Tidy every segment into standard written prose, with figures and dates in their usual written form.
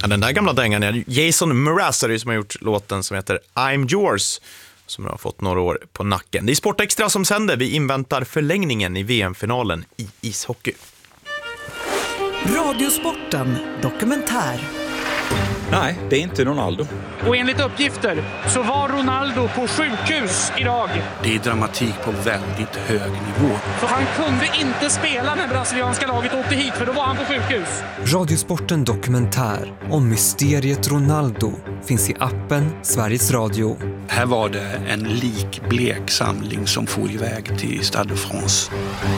Den där gamla dängan är Jason Mraz som har gjort låten som heter I'm Yours, som har fått några år på nacken. Det är Sportextra som sänder. Vi inväntar förlängningen i VM-finalen i ishockey. Radiosporten dokumentär. Nej, det är inte Ronaldo. Och enligt uppgifter så var Ronaldo på sjukhus idag. Det är dramatik på väldigt hög nivå. Så han kunde inte spela när brasilianska laget åkte hit, för då var han på sjukhus. Radiosporten dokumentär om mysteriet Ronaldo finns i appen Sveriges Radio. Här var det en likblek samling som for iväg till Stade de France.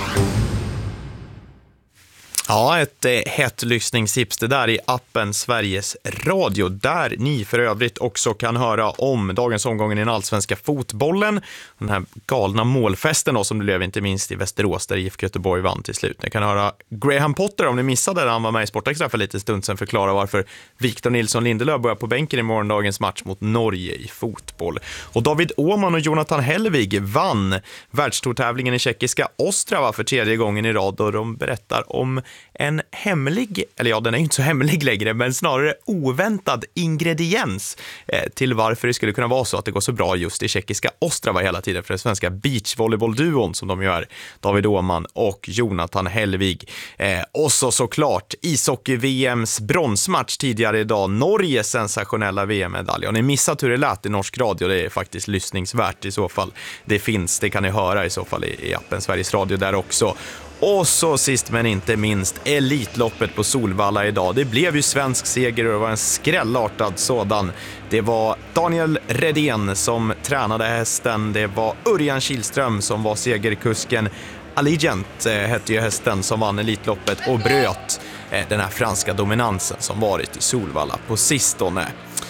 Ja, ett hett lyssningstips det där i appen Sveriges Radio, där ni för övrigt också kan höra om dagens omgången i den allsvenska fotbollen. Den här galna målfesten då, som det blev inte minst i Västerås där IFK Göteborg vann till slut. Ni kan höra Graham Potter, om ni missade det, han var med i Sportextra för lite stund sedan, förklara varför Victor Nilsson Lindelöf börjar på bänken i morgondagens match mot Norge i fotboll. Och David Åhman och Jonathan Hellvig vann världstourtävlingen i tjeckiska Ostrava för 3:e gången i rad, och de berättar om en hemlig, eller ja, den är ju inte så hemlig längre, men snarare oväntad ingrediens till varför det skulle kunna vara så att det går så bra just i tjeckiska Ostrava hela tiden för den svenska beachvolleybollduon som de gör, David Åhman och Jonathan Hellvig. Och så såklart ishockey-VMs bronsmatch tidigare idag, Norges sensationella VM-medalj. Har ni missat hur det lät i norsk radio? Det är faktiskt lyssningsvärt i så fall. Det kan ni höra i så fall i appen Sveriges Radio där också. Och så sist men inte minst Elitloppet på Solvalla idag. Det blev ju svensk seger och det var en skrällartad sådan. Det var Daniel Redén som tränade hästen. Det var Örjan Kihlström som var segerkusken. Allegiant hette ju hästen som vann Elitloppet och bröt den här franska dominansen som varit i Solvalla på sistone.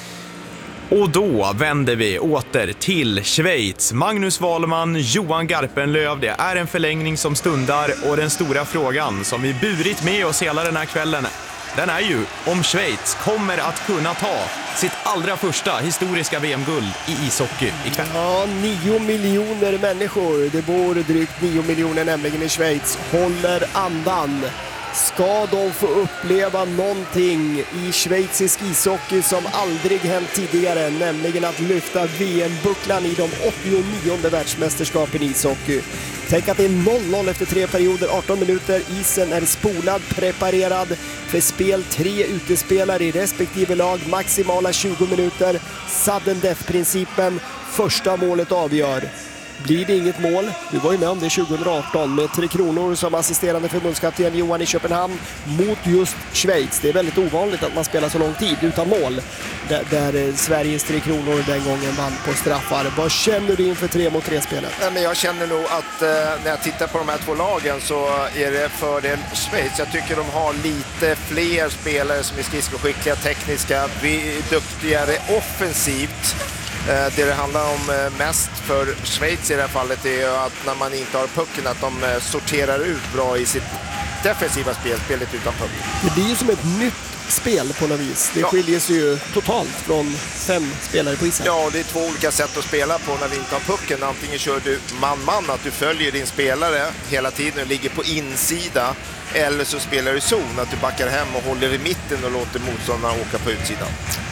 Och då vänder vi åter till Schweiz. Magnus Wahlman, Johan Garpenlöv, det är en förlängning som stundar, och den stora frågan som vi burit med oss hela den här kvällen, den är ju om Schweiz kommer att kunna ta sitt allra första historiska VM-guld i ishockey ikväll. Ja, 9 miljoner människor, det bor drygt 9 miljoner nämligen i Schweiz, håller andan. Ska de få uppleva någonting i schweizisk ishockey som aldrig hänt tidigare, nämligen att lyfta VM-bucklan i de 89:e världsmästerskapen i ishockey. Tänk att det är 0-0 efter 3 perioder, 18 minuter, isen är spolad, preparerad för spel, 3 utespelare i respektive lag, maximala 20 minuter, sudden death-principen, första målet avgör. Blir det inget mål, du var ju med om det 2018 med Tre Kronor som assisterande förbundskapten Johan i Köpenhamn mot just Schweiz. Det är väldigt ovanligt att man spelar så lång tid utan mål, där Sveriges Tre Kronor den gången vann på straffar. Vad känner du inför 3-mot-3-spelet? Men jag känner nog att när jag tittar på de här två lagen så är det fördel Schweiz. Jag tycker de har lite fler spelare som är skridskoskickliga, tekniska, duktigare offensivt. Det handlar om mest för Schweiz i det här fallet är att när man inte har pucken, att de sorterar ut bra i sitt defensiva spel, spelet utan puck. Det blir ju som ett nytt spel på något vis. Det skiljer sig ju totalt från 5 spelare på isen. Ja, det är 2 olika sätt att spela på när vi inte har pucken. Antingen kör du man-man, att du följer din spelare hela tiden och ligger på insida. Eller så spelar du zon, att du backar hem och håller i mitten och låter motståndarna åka på utsidan.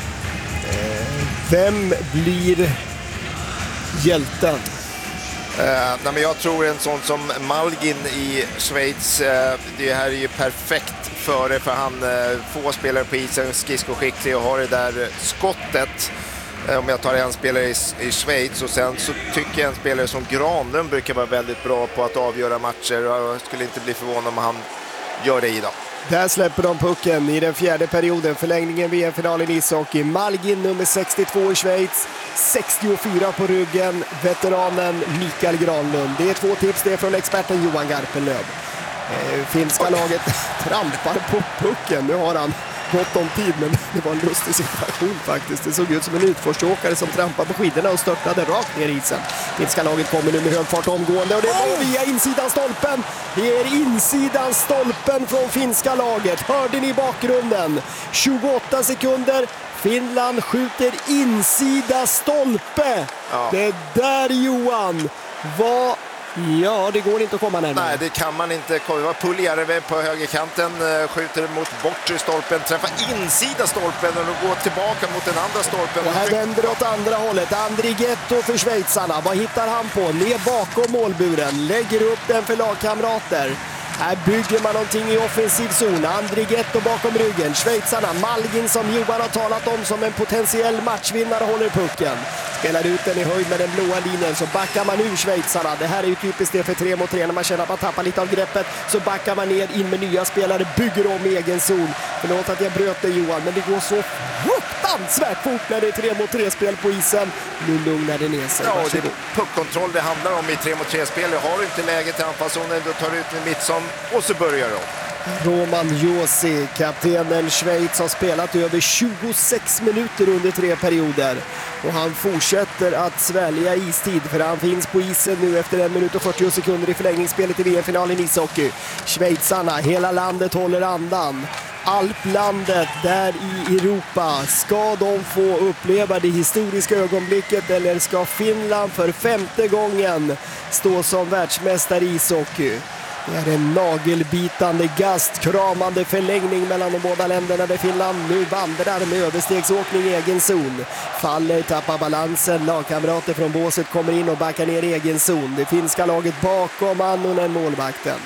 Vem blir hjälten? Nej, men jag tror en sån som Malgin i Schweiz, det här är ju perfekt för han får spelare på isen, skridskoskicklig och har det där skottet. Om jag tar en spelare i Schweiz, och sen så tycker jag en spelare som Granlund brukar vara väldigt bra på att avgöra matcher, och jag skulle inte bli förvånad om han gör det idag. Där släpper de pucken i den 4:e perioden, förlängningen VM-finalen i ishockey. Malgin nummer 62 i Schweiz, 64 på ryggen, veteranen Mikael Granlund. Det är 2 tips, det är från experten Johan Garpenlöv. Finska laget trampar på pucken, nu har han gott om tid, men det var en lustig situation faktiskt. Det såg ut som en utforsåkare som trampade på skidorna och störtade rakt ner i isen. Finska laget kommer nu med hög fart omgående, och det är via insidan stolpen. Det är insidan stolpen från finska laget. Hörde ni bakgrunden? 28 sekunder. Finland skjuter insida stolpe. Ja. Det där, Johan, var Ja, det går inte att komma närmare. Nej, det kan man inte. Det var Puljärvi på högerkanten, skjuter mot bortre stolpen, träffar insida stolpen och går tillbaka mot den andra stolpen. Och här vänder det åt andra hållet. Andrighetto för schweizarna. Vad hittar han på? Ner bakom målburen. Lägger upp den för lagkamrater. Här bygger man någonting i offensiv zon. Andrighetto bakom ryggen. Schweizarna, Malgin som Johan har talat om som en potentiell matchvinnare, håller pucken. Spelar ut den i höjd med den blåa linjen, så backar man ur schweizarna. Det här är ju typiskt det för 3 mot 3. När man känner att man tappar lite av greppet så backar man ner in med nya spelare. Bygger om egen zon. Förlåt att jag bröt det, Johan, men det går så fruktansvärt fort när det är 3 mot 3-spel på isen. Nu lugnar det ner sig. Ja, det är puckkontroll det handlar om i 3 mot 3-spel. Har du inte läget i anfallszonen, då tar du ut med Mittsson och så börjar du. Roman Josi, kaptenen Schweiz, har spelat över 26 minuter under 3 perioder. Och han fortsätter att svälja istid, för han finns på isen nu efter 1 minut och 40 sekunder i förlängningsspelet i VM-finalen i ishockey. Schweizarna, hela landet håller andan. Alplandet där i Europa. Ska de få uppleva det historiska ögonblicket, eller ska Finland för 5:e gången stå som världsmästare i ishockey? Det är en nagelbitande, gastkramande förlängning mellan de båda länderna, där Finland nu vandrar med överstegsåkning i egen zon. Faller, tappar balansen, lagkamrater från båset kommer in och backar ner i egen zon. Det finska laget bakom Annonen, målvakten.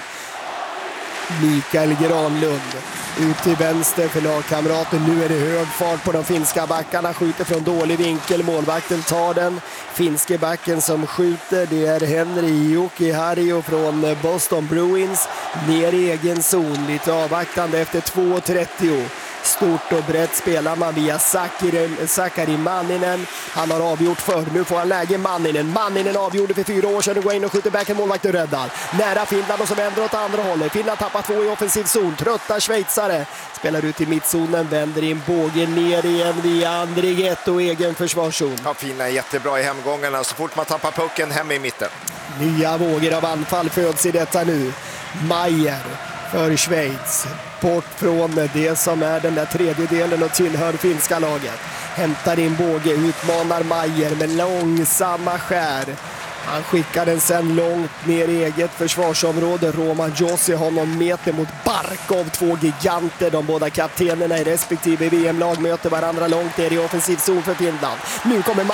Mikael Granlund ut till vänster för lagkamraten. Nu är det hög fart på de finska backarna. Skjuter från dålig vinkel. Målvakten tar den. Finske backen som skjuter, det är Henri Jokiharju från Boston Bruins. Ner i egen zon. Lite avvaktande efter 2:30. Stort och brett spelar man via Sakari Manninen. Han har avgjort för. Nu får han läge Manninen. Manninen avgjorde för 4 år sedan och går in och skjuter backen. Målvakten räddar. Nära Finland och så vänder åt andra hållet. Finland tappar 2 i offensiv zon. Trötta schweizare. Spelar ut i mittzonen. Vänder in bågen ner igen via Andrighetto och egen försvarszon. Ja, Finland är jättebra i hemgångarna. Så fort man tappar pucken hem i mitten. Nya vågor av anfall föds i detta nu. Mayer för Schweiz. Bort från det som är den där tredjedelen och tillhör finska laget. Hämtar in båge, utmanar Mayer med långsamma skär. Han skickar den sen långt ner i eget försvarsområde. Roman Josi har någon meter mot Barkov, 2 giganter. De båda kaptenerna i respektive VM-lag möter varandra långt ner i offensiv zon för Finland. Nu kommer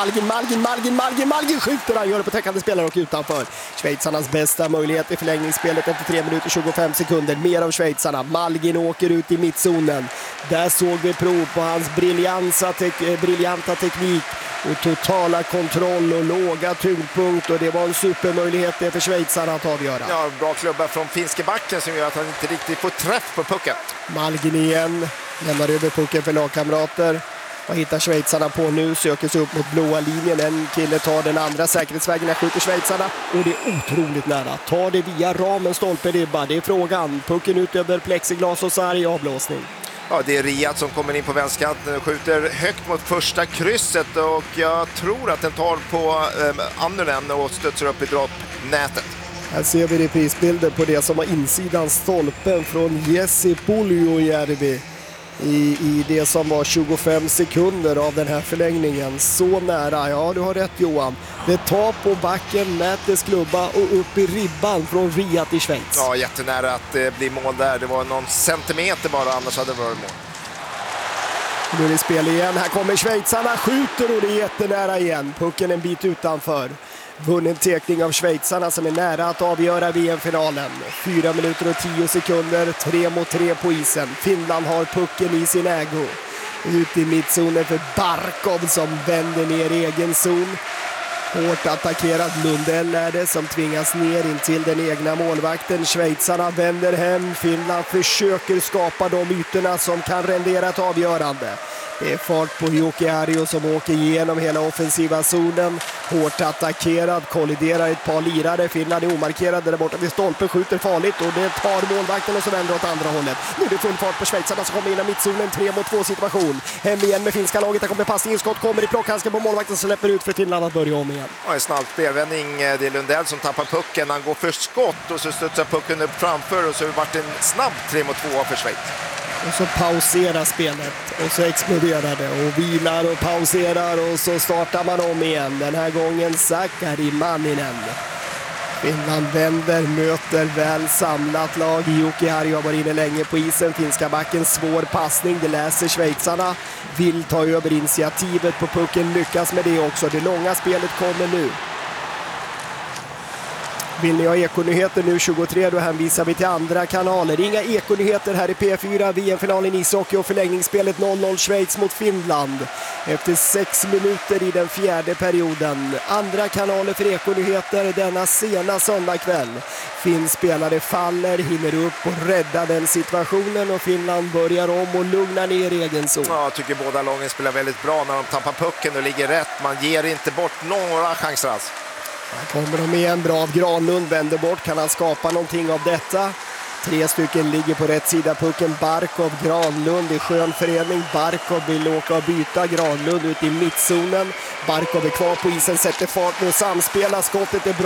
Malgin skjuter, han gör det på täckande spelare och utanför. Schweizarnas bästa möjlighet i förlängningsspelet efter 3 minuter 25 sekunder. Mer av schweizarna. Malgin åker ut i mittzonen. Där såg vi prov på hans briljanta teknik och totala kontroll och låga tyngdpunkt, och det var en supermöjlighet det för schweizarna att avgöra. Ja, bra klubba från finske backen som gör att han inte riktigt får träff på pucken. Malgin igen, lämnar över pucken för lagkamrater. Vad hittar schweizarna på nu? Söker sig upp mot blåa linjen. En kille tar den andra säkerhetsvägen, skjuter schweizarna. Och det är otroligt nära. Tar det via ramen, stolpe, ribba. Det är frågan. Pucken ut över plexiglas och sarg, avblåsning. Ja, det är Riyad som kommer in på vänsterkanten, skjuter högt mot första krysset, och jag tror att den tar på Annunen och studsar upp i droppnätet. Här ser vi reprisbilder på det som var insidan stolpen från Jesse Puljärvi i det som var 25 sekunder av den här förlängningen. Så nära, ja du har rätt Johan. Det tar på backen, Mätes klubba och upp i ribban från Riyad i Schweiz. Ja, jättenära att det blir mål där. Det var någon centimeter bara, annars hade det varit mål. Nu är det spel igen. Här kommer schweizarna, skjuter och det är jättenära igen. Pucken en bit utanför. Vunnen tekning av schweizarna som är nära att avgöra VM-finalen. 4 minuter och 10 sekunder, 3 mot 3 på isen. Finland har pucken i sin ägo. Ut i mittzonen för Barkov som vänder ner i egen zon. Hårt attackerad Lundell är det som tvingas ner in till den egna målvakten. Schweizarna vänder hem. Finland försöker skapa de ytorna som kan rendera ett avgörande. Det är fart på Jokiharju som åker igenom hela offensiva zonen. Hårt attackerad, kolliderar ett par lirare. Finland är omarkerade där borta vid stolpen, skjuter farligt och det tar målvakten och så vänder åt andra hållet. Nu är det full fart på schweizarna som kommer in i mittzonen, 3 mot 2 situation. Hem igen med finska laget, där kommer passning, skott kommer i plockhandsken på målvakten som släpper ut för Finland att börja om igen. Ja, en snabb spelvändning, det är Lundell som tappar pucken. Han går för skott och så studsar pucken upp framför och så har det varit en snabb 3 mot 2 för Schweiz. Och så pauserar spelet och så exploderar det och vilar och pauserar och så startar man om igen. Den här gången Sakari Manninen. Finland vänder, möter väl samlat lag. Jokiharju har varit inne länge på isen. Finska backen, svår passning. Det läser schweizarna. Vill ta över initiativet på pucken. Lyckas med det också. Det långa spelet kommer nu. Vill ni ha ekonyheter nu 23, då hänvisar vi till andra kanaler. Inga ekonyheter här i P4, VM-finalen i ishockey och förlängningsspelet 0-0 Schweiz mot Finland. Efter 6 minuter i den fjärde perioden. Andra kanaler för ekonyheter denna sena söndagkväll. Finns spelare faller, hinner upp och räddar den situationen och Finland börjar om och lugnar ner egen zon. Ja, jag tycker båda lagen spelar väldigt bra när de tappar pucken och ligger rätt. Man ger inte bort några chanser alls. Här kommer de igen, bra av Granlund, vänder bort, kan han skapa någonting av detta? 3 stycken ligger på rätt sida pucken, Barkov, Granlund i skön förening. Barkov vill åka och byta, Granlund ut i mittzonen. Barkov är kvar på isen, sätter fart nu, samspelar, skottet är bra.